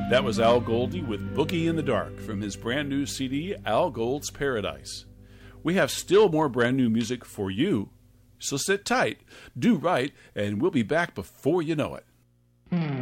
That was Al Goldie with Boogie in the Dark from his brand new CD, Al Gold's Paradise. We have still more brand new music for you, so sit tight, do right, and we'll be back before you know it.